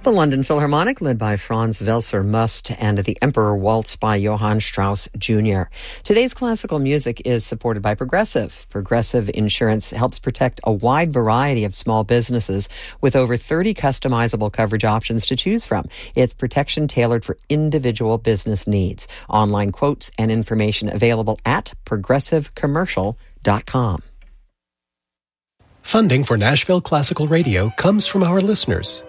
The London Philharmonic, led by Franz Welser Must, and The Emperor Waltz by Johann Strauss Jr. Today's classical music is supported by Progressive. Progressive Insurance helps protect a wide variety of small businesses with over 30 customizable coverage options to choose from. It's protection tailored for individual business needs. Online quotes and information available at progressivecommercial.com. Funding for Nashville Classical Radio comes from our listeners.